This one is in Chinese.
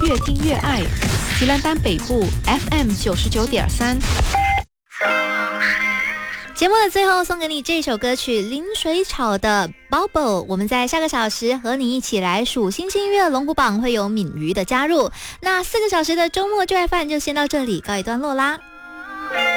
越听越爱。吉兰丹北部 FM 99.3。 节目的最后送给你这首歌曲林水草的 Bubble。 我们在下个小时和你一起来数星星音乐龙虎榜，会有敏瑜的加入。那4个小时的周末最爱饭就先到这里告一段落啦。